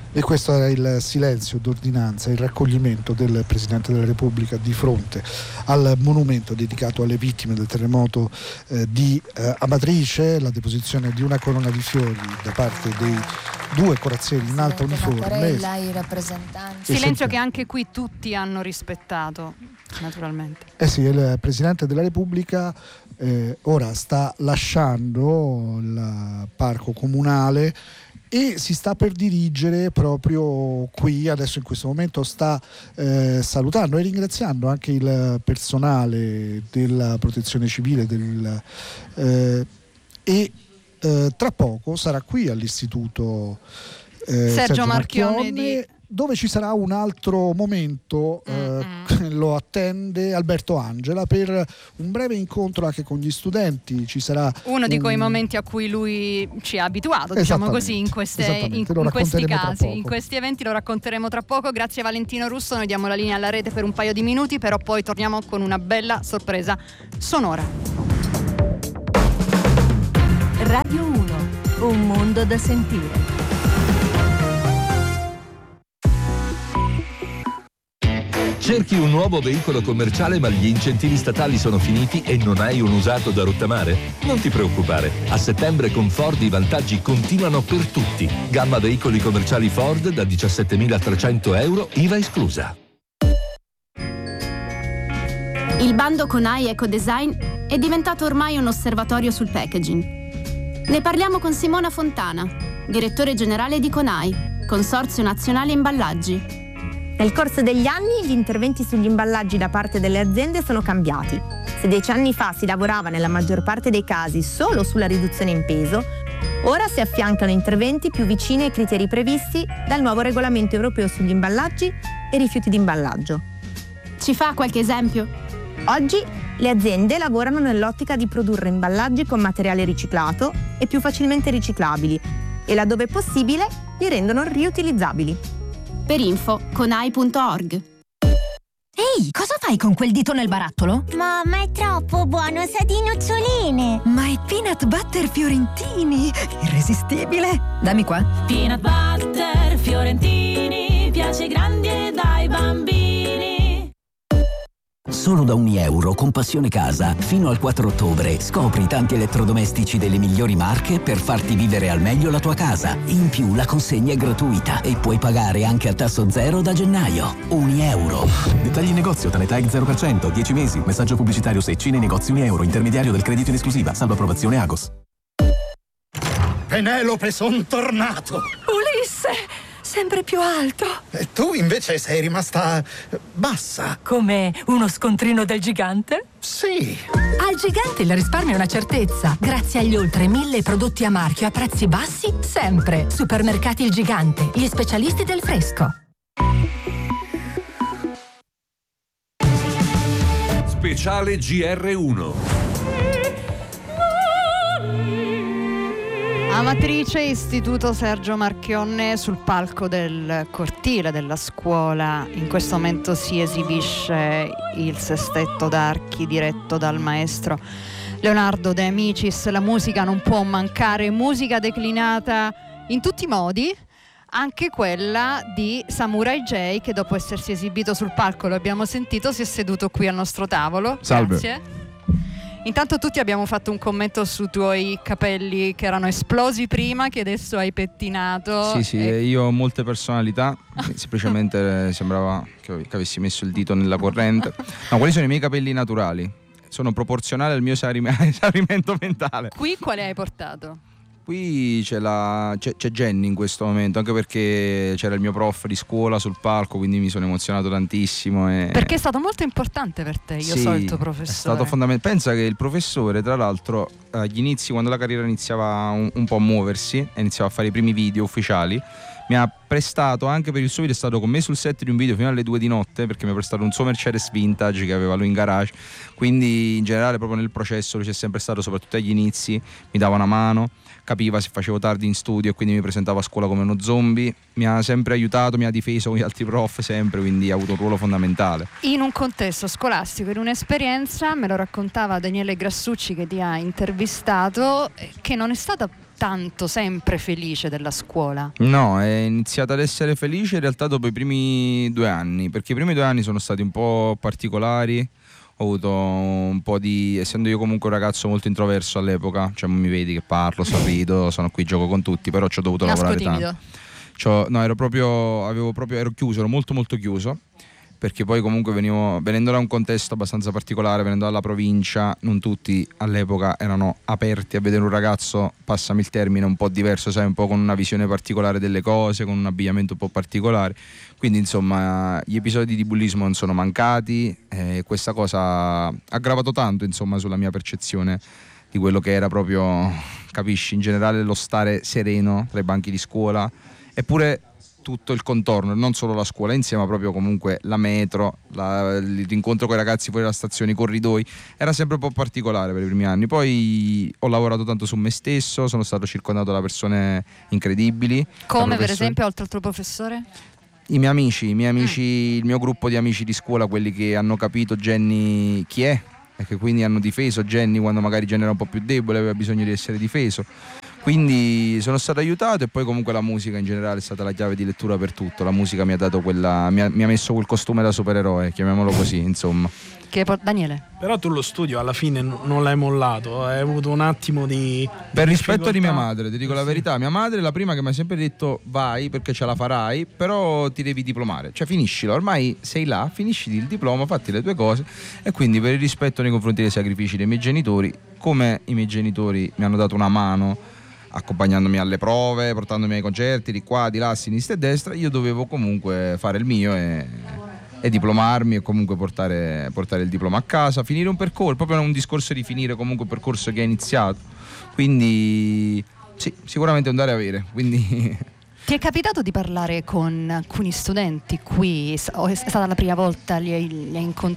E questo era il silenzio d'ordinanza, il raccoglimento del Presidente della Repubblica di fronte al monumento dedicato alle vittime del terremoto di Amatrice, la deposizione di una corona di fiori da parte dei 2 corazzieri in alta uniforme. I rappresentanti. Silenzio che anche qui tutti hanno rispettato, naturalmente. Sì, il Presidente della Repubblica ora sta lasciando il parco comunale e si sta per dirigere proprio qui, adesso in questo momento sta salutando e ringraziando anche il personale della Protezione Civile tra poco sarà qui all'Istituto Sergio Marchionne dove ci sarà un altro momento, lo attende Alberto Angela per un breve incontro anche con gli studenti. Ci sarà uno di quei momenti a cui lui ci ha abituato, diciamo così, in questi casi, in questi eventi. Lo racconteremo tra poco. Grazie Valentino Russo, noi diamo la linea alla rete per un paio di minuti, però poi torniamo con una bella sorpresa sonora. Radio 1, un mondo da sentire. Cerchi un nuovo veicolo commerciale ma gli incentivi statali sono finiti e non hai un usato da rottamare? Non ti preoccupare, a settembre con Ford i vantaggi continuano per tutti. Gamma veicoli commerciali Ford da 17.300 euro, IVA esclusa. Il bando Conai Ecodesign è diventato ormai un osservatorio sul packaging. Ne parliamo con Simona Fontana, direttore generale di Conai, Consorzio Nazionale Imballaggi. Nel corso degli anni gli interventi sugli imballaggi da parte delle aziende sono cambiati. Se 10 anni fa si lavorava nella maggior parte dei casi solo sulla riduzione in peso, ora si affiancano interventi più vicini ai criteri previsti dal nuovo regolamento europeo sugli imballaggi e rifiuti di imballaggio. Ci fa qualche esempio? Oggi le aziende lavorano nell'ottica di produrre imballaggi con materiale riciclato e più facilmente riciclabili e laddove possibile li rendono riutilizzabili. Per info conai.org. Ehi, cosa fai con quel dito nel barattolo? Mamma, è troppo buono, sa di noccioline. Ma è peanut butter fiorentini, irresistibile. Dammi qua. Peanut butter fiorentini, piace grandi e dai bambini. Solo da €1 con Passione Casa, fino al 4 ottobre, scopri tanti elettrodomestici delle migliori marche per farti vivere al meglio la tua casa. In più la consegna è gratuita e puoi pagare anche a tasso zero da gennaio. €1. Dettagli in negozio, TAG 0%, 10 mesi, messaggio pubblicitario secci nei negozi €1, intermediario del credito in esclusiva, salvo approvazione Agos. Penelope, son tornato! Ulisse! Sempre più alto. E tu invece sei rimasta bassa. Come uno scontrino del gigante? Sì. Al gigante il risparmio è una certezza. Grazie agli oltre 1000 prodotti a marchio a prezzi bassi, sempre. Supermercati Il Gigante, gli specialisti del fresco. Speciale GR1. Amatrice, Istituto Sergio Marchionne, sul palco del cortile della scuola. In questo momento si esibisce il sestetto d'archi diretto dal maestro Leonardo De Amicis. La musica non può mancare, musica declinata in tutti i modi, anche quella di Samurai J, che dopo essersi esibito sul palco, lo abbiamo sentito, si è seduto qui al nostro tavolo. Salve. Grazie. Intanto tutti abbiamo fatto un commento sui tuoi capelli che erano esplosi prima, che adesso hai pettinato. Sì, io ho molte personalità, semplicemente sembrava che avessi messo il dito nella corrente. No, quali sono i miei capelli naturali? Sono proporzionali al mio esaurimento mentale. Qui quale hai portato? Qui c'è Jenny in questo momento, anche perché c'era il mio prof di scuola sul palco, quindi mi sono emozionato tantissimo. Perché è stato molto importante per te, io so il tuo professore. È stato fondamentale. Pensa che il professore, tra l'altro, agli inizi, quando la carriera iniziava un po' a muoversi e iniziava a fare i primi video ufficiali, mi ha prestato anche per il suo video, è stato con me sul set di un video fino alle 2 di notte, perché mi ha prestato un suo Mercedes vintage che aveva lui in garage. Quindi in generale proprio nel processo lui c'è sempre stato, soprattutto agli inizi, mi dava una mano, capiva se facevo tardi in studio e quindi mi presentava a scuola come uno zombie. Mi ha sempre aiutato, mi ha difeso con gli altri prof sempre, quindi ha avuto un ruolo fondamentale. In un contesto scolastico, in un'esperienza, me lo raccontava Daniele Grassucci che ti ha intervistato, che non è stata tanto, sempre felice della scuola? No, è iniziata ad essere felice in realtà dopo i primi 2 anni, perché i primi 2 anni sono stati un po' particolari. Ho avuto un po' di, essendo io comunque un ragazzo molto introverso all'epoca, cioè mi vedi che parlo, sorrido, sono qui, gioco con tutti, però ci ho dovuto lavorare tanto. No, ero chiuso, ero molto molto chiuso, perché poi comunque venendo da un contesto abbastanza particolare, venendo dalla provincia, non tutti all'epoca erano aperti a vedere un ragazzo, passami il termine, un po' diverso, sai, un po' con una visione particolare delle cose, con un abbigliamento un po' particolare. Quindi insomma gli episodi di bullismo non sono mancati, e questa cosa ha aggravato tanto insomma sulla mia percezione di quello che era proprio, capisci, in generale lo stare sereno tra i banchi di scuola, eppure tutto il contorno, non solo la scuola insieme, ma proprio comunque la metro, l'incontro con i ragazzi fuori dalla stazione, i corridoi, era sempre un po' particolare per i primi anni. Poi ho lavorato tanto su me stesso, sono stato circondato da persone incredibili. Come per esempio, oltre al tuo professore? I miei amici, il mio gruppo di amici di scuola, quelli che hanno capito Jenny chi è e che quindi hanno difeso Jenny quando magari Jenny era un po' più debole, aveva bisogno di essere difeso. Quindi sono stato aiutato, e poi comunque la musica in generale è stata la chiave di lettura per tutto. La musica mi ha dato mi ha messo quel costume da supereroe, chiamiamolo così, insomma. Daniele? Però tu lo studio alla fine non l'hai mollato, hai avuto un attimo di per rispetto di mia madre, ti dico la verità, mia madre è la prima che mi ha sempre detto vai perché ce la farai, però ti devi diplomare, cioè finiscila, ormai sei là, finisci il diploma, fatti le tue cose. E quindi per il rispetto nei confronti dei sacrifici dei miei genitori, come i miei genitori mi hanno dato una mano accompagnandomi alle prove, portandomi ai concerti di qua, di là, a sinistra e a destra, io dovevo comunque fare il mio e diplomarmi e comunque portare il diploma a casa, finire un percorso, proprio un discorso di finire comunque un percorso che è iniziato. Quindi sì, sicuramente andare a avere. Quindi ti è capitato di parlare con alcuni studenti qui? O è stata la prima volta? Li hai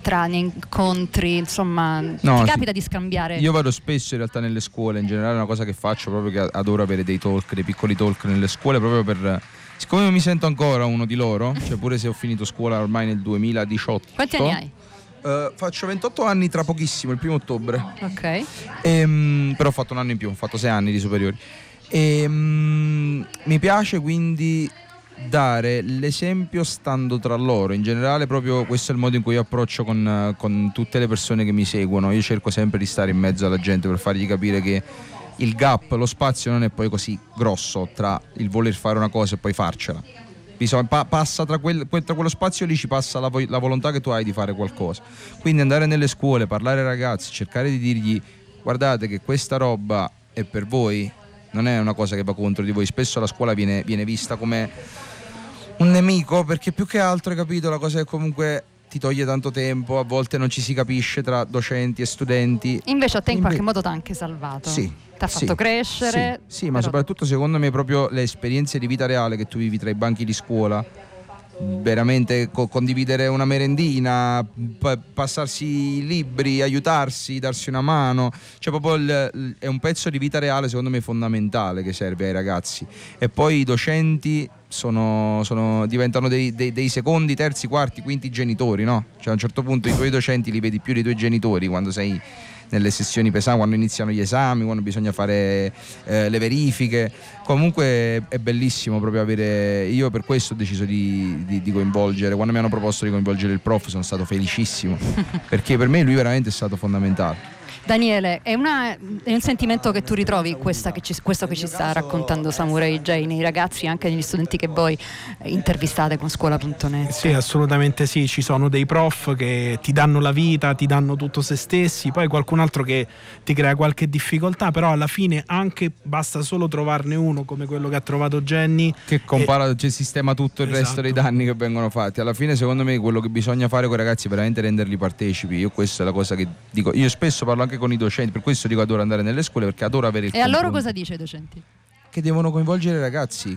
incontri? Insomma, no, ti capita di scambiare? Io vado spesso in realtà nelle scuole, in generale è una cosa che faccio proprio, che adoro avere dei talk, dei piccoli talk nelle scuole, proprio per... Siccome mi sento ancora uno di loro, cioè pure se ho finito scuola ormai nel 2018. Quanti anni hai? Faccio 28 anni tra pochissimo, il 1° ottobre. Ok. Però ho fatto un anno in più, ho fatto 6 anni di superiori. Mi piace quindi dare l'esempio stando tra loro. In generale proprio questo è il modo in cui io approccio con tutte le persone che mi seguono. Io cerco sempre di stare in mezzo alla gente per fargli capire che il gap, lo spazio non è poi così grosso tra il voler fare una cosa e poi farcela. Passa tra quello spazio lì, ci passa la volontà che tu hai di fare qualcosa. Quindi andare nelle scuole, parlare ai ragazzi, cercare di dirgli guardate che questa roba è per voi, non è una cosa che va contro di voi. Spesso la scuola viene vista come un nemico, perché più che altro, hai capito, la cosa è comunque ti toglie tanto tempo, a volte non ci si capisce tra docenti e studenti. Invece a te in qualche modo ti ha anche salvato. Sì. Ti ha fatto crescere. Sì, ma soprattutto secondo me proprio le esperienze di vita reale che tu vivi tra i banchi di scuola, veramente condividere una merendina, passarsi i libri, aiutarsi, darsi una mano, cioè proprio è un pezzo di vita reale secondo me fondamentale che serve ai ragazzi. E poi i docenti diventano dei secondi, terzi, quarti, quinti genitori, no? Cioè a un certo punto i tuoi docenti li vedi più dei tuoi genitori quando sei nelle sessioni pesanti, quando iniziano gli esami, quando bisogna fare le verifiche. Comunque è bellissimo proprio avere, io per questo ho deciso di coinvolgere, quando mi hanno proposto di coinvolgere il prof sono stato felicissimo perché per me lui veramente è stato fondamentale. Daniele, è un sentimento che tu ritrovi questo che ci sta raccontando Samurai J nei ragazzi, anche negli studenti che voi intervistate con scuola.net? Sì, assolutamente sì, ci sono dei prof che ti danno la vita, ti danno tutto se stessi, poi qualcun altro che ti crea qualche difficoltà, però alla fine anche basta solo trovarne uno come quello che ha trovato Jenny, che compara, cioè, sistema tutto il resto dei danni che vengono fatti. Alla fine secondo me quello che bisogna fare con i ragazzi è veramente renderli partecipi. Io questa è la cosa che dico, io spesso parlo anche con i docenti, per questo dico adoro andare nelle scuole, perché adoro avere il confronto. E a loro cosa dice i docenti? Che devono coinvolgere i ragazzi,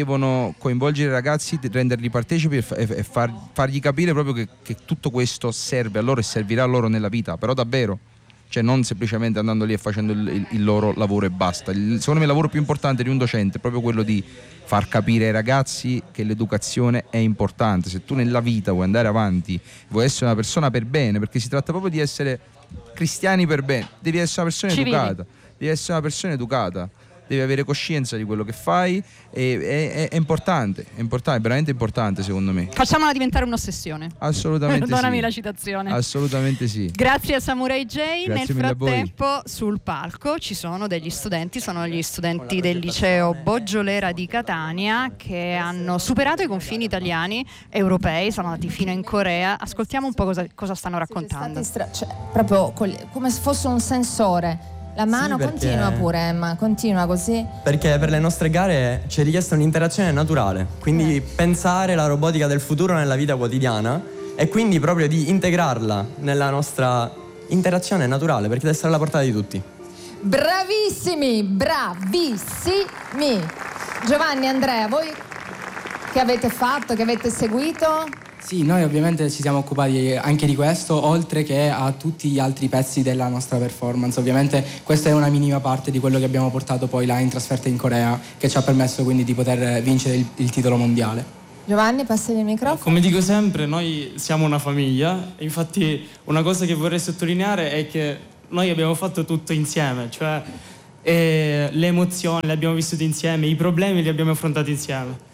renderli partecipi e fargli capire proprio che tutto questo serve a loro e servirà a loro nella vita, però davvero, cioè non semplicemente andando lì e facendo il loro lavoro e basta. Secondo me il lavoro più importante di un docente è proprio quello di far capire ai ragazzi che l'educazione è importante. Se tu nella vita vuoi andare avanti, vuoi essere una persona per bene, perché si tratta proprio di essere cristiani per bene, devi essere una persona educata, devi essere una persona educata. devi avere coscienza di quello che fai, è importante, è veramente importante secondo me. Facciamola diventare un'ossessione. Assolutamente Perdonami sì. la citazione. Assolutamente sì. Grazie a Samurai J. Grazie Nel mille a voi. frattempo sul palco ci sono degli studenti, sono gli studenti del liceo Boggiolera di Catania che hanno superato i confini italiani, europei, sono andati fino in Corea. Ascoltiamo un po' cosa stanno raccontando. Proprio come se fosse un sensore. La mano continua pure, Emma, continua così. Perché per le nostre gare c'è richiesta un'interazione naturale, quindi pensare la robotica del futuro nella vita quotidiana e quindi proprio di integrarla nella nostra interazione naturale, perché deve essere alla portata di tutti. Bravissimi, bravissimi. Giovanni, Andrea, voi che avete fatto, che avete seguito? Sì, noi ovviamente ci siamo occupati anche di questo, oltre che a tutti gli altri pezzi della nostra performance. Ovviamente questa è una minima parte di quello che abbiamo portato poi là in trasferta in Corea, che ci ha permesso quindi di poter vincere il titolo mondiale. Giovanni, passi il microfono. Come dico sempre, noi siamo una famiglia, infatti una cosa che vorrei sottolineare è che noi abbiamo fatto tutto insieme, cioè le emozioni le abbiamo vissute insieme, i problemi li abbiamo affrontati insieme.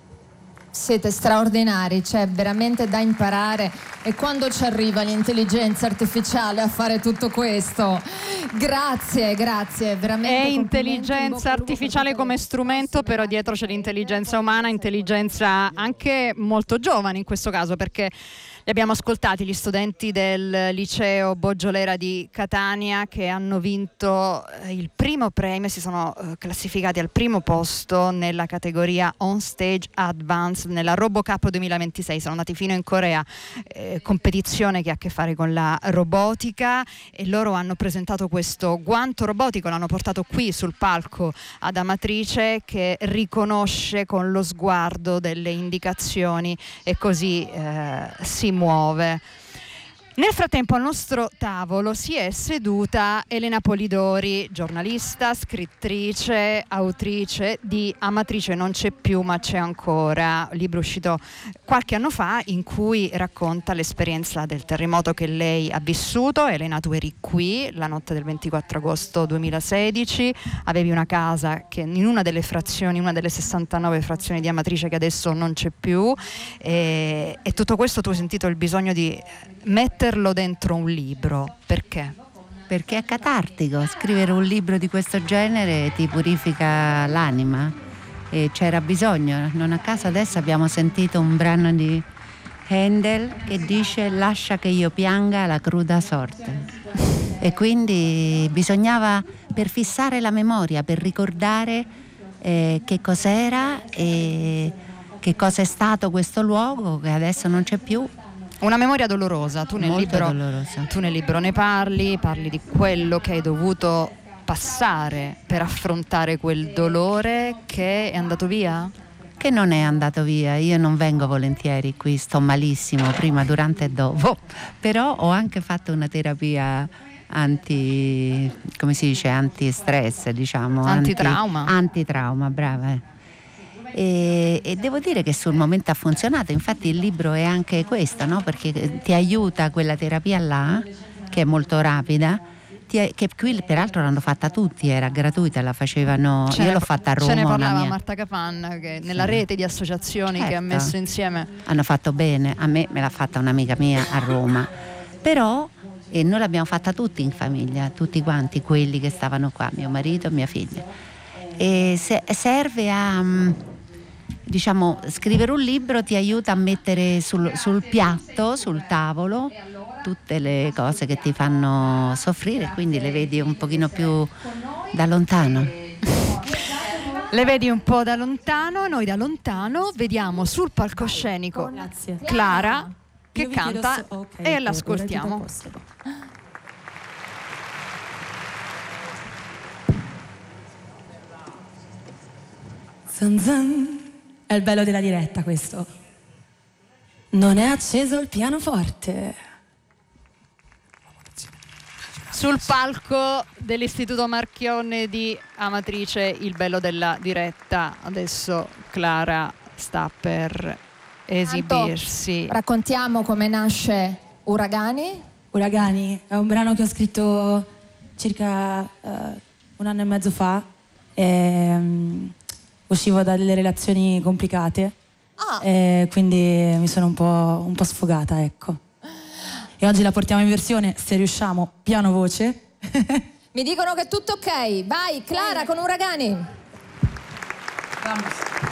Siete straordinari, c'è veramente da imparare. E quando ci arriva l'intelligenza artificiale a fare tutto questo? Grazie, veramente. È intelligenza artificiale come strumento, però dietro c'è l'intelligenza umana, intelligenza anche molto giovane in questo caso, perché li abbiamo ascoltati gli studenti del liceo Boggiolera di Catania che hanno vinto il primo premio, si sono classificati al primo posto nella categoria On Stage Advanced nella RoboCup 2026, sono andati fino in Corea, competizione che ha a che fare con la robotica, e loro hanno presentato questo guanto robotico, l'hanno portato qui sul palco ad Amatrice, che riconosce con lo sguardo delle indicazioni e così si muove. Nel frattempo al nostro tavolo si è seduta Elena Polidori, giornalista, scrittrice, autrice di Amatrice non c'è più ma c'è ancora, libro uscito qualche anno fa in cui racconta l'esperienza del terremoto che lei ha vissuto. Elena, tu eri qui la notte del 24 agosto 2016, avevi una casa che in una delle frazioni, una delle 69 frazioni di Amatrice che adesso non c'è più, e tutto questo tu hai sentito il bisogno di metterlo dentro un libro. Perché? Perché è catartico, scrivere un libro di questo genere ti purifica l'anima e c'era bisogno. Non a caso adesso abbiamo sentito un brano di Handel che dice lascia che io pianga la cruda sorte, e quindi bisognava, per fissare la memoria, per ricordare che cos'era e che cosa è stato questo luogo che adesso non c'è più. Una memoria dolorosa. Tu nel libro ne parli di quello che hai dovuto passare per affrontare quel dolore che è andato via? Che non è andato via, io non vengo volentieri qui, sto malissimo prima, durante e dopo, però ho anche fatto una terapia anti-stress, diciamo. Antitrauma. Antitrauma, brava. E devo dire che sul momento ha funzionato, infatti il libro è anche questo, no? Perché ti aiuta quella terapia là, che è molto rapida, che qui peraltro l'hanno fatta tutti, era gratuita, la facevano, io l'ho fatta a Roma. Ce ne parlava Marta Capanna, che nella rete di associazioni che ha messo insieme. Hanno fatto bene, a me l'ha fatta un'amica mia a Roma, però noi l'abbiamo fatta tutti in famiglia, tutti quanti quelli che stavano qua, mio marito e mia figlia, e serve a... diciamo, scrivere un libro ti aiuta a mettere sul piatto, sul tavolo, tutte le cose che ti fanno soffrire, quindi le vedi un pochino più da lontano. Le vedi un po' da lontano, noi da lontano vediamo sul palcoscenico Clara che canta e l'ascoltiamo. Zan zan. È il bello della diretta questo. Non è acceso il pianoforte. Sul palco dell'Istituto Marchionne di Amatrice, il bello della diretta. Adesso Clara sta per esibirsi. Raccontiamo come nasce Uragani. Uragani è un brano che ho scritto circa un anno e mezzo fa, uscivo da delle relazioni complicate, quindi mi sono un po' sfogata, ecco. E oggi la portiamo in versione, se riusciamo, piano voce. Mi dicono che è tutto ok. Vai, Clara con Uragani. Vamos.